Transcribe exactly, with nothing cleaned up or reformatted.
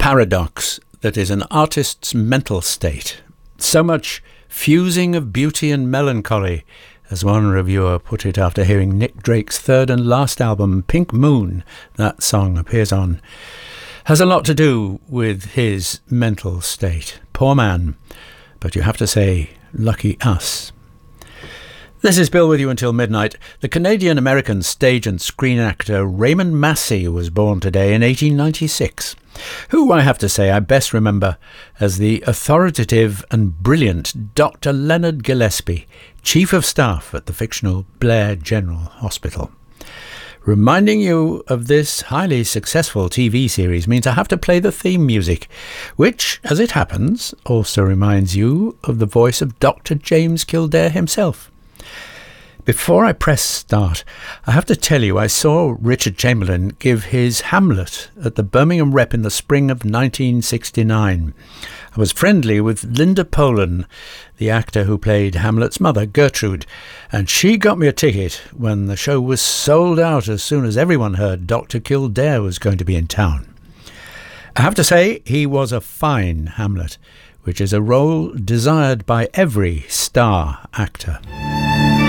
paradox that is an artist's mental state. So much fusing of beauty and melancholy, as one reviewer put it after hearing Nick Drake's third and last album, Pink Moon, that song appears on, has a lot to do with his mental state. Poor man. But you have to say, lucky us. This is Bill with you until midnight. The Canadian-American stage and screen actor Raymond Massey was born today in eighteen ninety-six, who I have to say I best remember as the authoritative and brilliant Doctor Leonard Gillespie, Chief of Staff at the fictional Blair General Hospital. Reminding you of this highly successful T V series means I have to play the theme music, which, as it happens, also reminds you of the voice of Doctor James Kildare himself. Before I press start, I have to tell you I saw Richard Chamberlain give his Hamlet at the Birmingham Rep in the spring of nineteen sixty-nine. I was friendly with Linda Polan, the actor who played Hamlet's mother, Gertrude, and she got me a ticket when the show was sold out as soon as everyone heard Doctor Kildare was going to be in town. I have to say he was a fine Hamlet, which is a role desired by every star actor.